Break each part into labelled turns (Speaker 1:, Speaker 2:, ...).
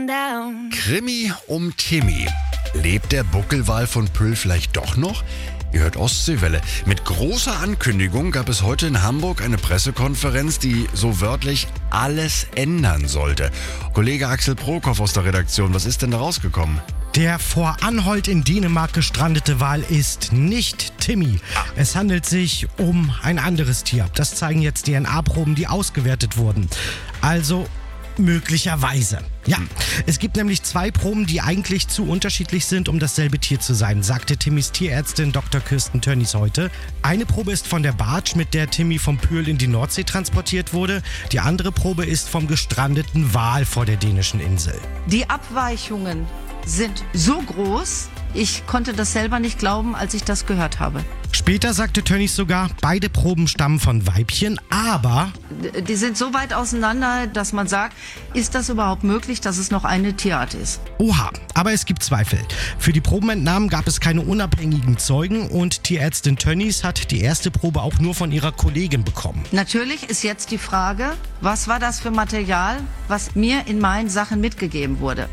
Speaker 1: down.
Speaker 2: Krimi um Timmy. Lebt der Buckelwal von Püll vielleicht doch noch? Ihr hört Ostseewelle. Mit großer Ankündigung gab es heute in Hamburg eine Pressekonferenz, die so wörtlich alles ändern sollte. Kollege Axel Prokop aus der Redaktion, was ist denn da rausgekommen?
Speaker 3: Der vor Anholt in Dänemark gestrandete Wal ist nicht Timmy. Es handelt sich um ein anderes Tier. Das zeigen jetzt DNA-Proben, die ausgewertet wurden. Also möglicherweise. Ja, es gibt nämlich 2 Proben, die eigentlich zu unterschiedlich sind, um dasselbe Tier zu sein, sagte Timmys Tierärztin Dr. Kirsten Tönnies heute. Eine Probe ist von der Barge, mit der Timmy vom Pühl in die Nordsee transportiert wurde. Die andere Probe ist vom gestrandeten Wal vor der dänischen Insel.
Speaker 4: Die Abweichungen sind so groß, ich konnte das selber nicht glauben, als ich das gehört habe.
Speaker 3: Später sagte Tönnies sogar, beide Proben stammen von Weibchen, aber
Speaker 4: Die sind so weit auseinander, dass man sagt, ist das überhaupt möglich, dass es noch eine Tierart ist?
Speaker 3: oha, aber es gibt Zweifel. Für die Probenentnahmen gab es keine unabhängigen Zeugen und Tierärztin Tönnies hat die erste Probe auch nur von ihrer Kollegin bekommen.
Speaker 4: Natürlich ist jetzt die Frage, was war das für Material, was mir in meinen Sachen mitgegeben wurde?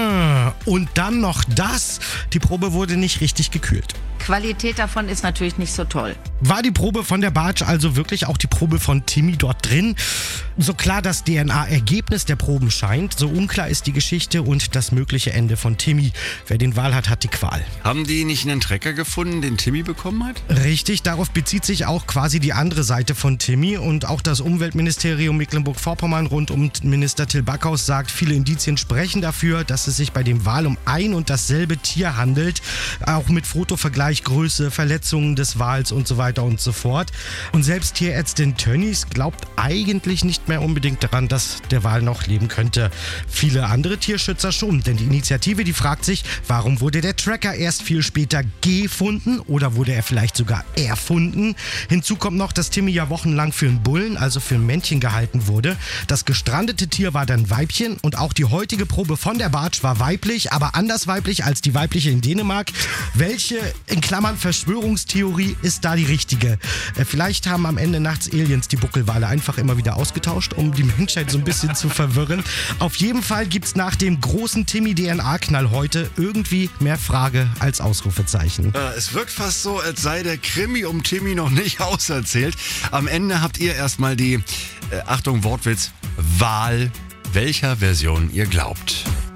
Speaker 3: Und dann noch das. Die Probe wurde nicht richtig gekühlt.
Speaker 4: Qualität davon ist natürlich nicht so toll.
Speaker 3: War die Probe von der Barge also wirklich auch die Probe von Timmy dort drin? So klar das DNA-Ergebnis der Proben scheint, so unklar ist die Geschichte und das mögliche Ende von Timmy. Wer den Wal hat, hat die Qual.
Speaker 2: Haben die nicht einen Trecker gefunden, den Timmy bekommen hat?
Speaker 3: Richtig, darauf bezieht sich auch quasi die andere Seite von Timmy und auch das Umweltministerium Mecklenburg-Vorpommern rund um Minister Till Backhaus sagt, viele Indizien sprechen dafür, dass es sich bei dem Wal um ein und dasselbe Tier handelt, auch mit Fotovergleich, Größe, Verletzungen des Wals und so weiter und so fort. Und selbst Tierärztin Tönnies glaubt eigentlich nicht mehr unbedingt daran, dass der Wal noch leben könnte. Viele andere Tierschützer schon, denn die Initiative, die fragt sich, warum wurde der Tracker erst viel später gefunden oder wurde er vielleicht sogar erfunden? Hinzu kommt noch, dass Timmy ja wochenlang für einen Bullen, also für ein Männchen gehalten wurde. Das gestrandete Tier war dann Weibchen und auch die heutige Probe von der Barge war weiblich, aber anders weiblich als die weibliche in Dänemark. Welche, in Klammern Verschwörungstheorie, ist da die richtige? Vielleicht haben am Ende nachts Aliens die Buckelwale einfach immer wieder ausgetauscht, um die Menschheit so ein bisschen zu verwirren. Auf jeden Fall gibt's nach dem großen Timmy-DNA-Knall heute irgendwie mehr Frage als Ausrufezeichen.
Speaker 2: Es wirkt fast so, als sei der Krimi um Timmy noch nicht auserzählt. Am Ende habt ihr erstmal die, Achtung Wortwitz, Wahl, welcher Version ihr glaubt.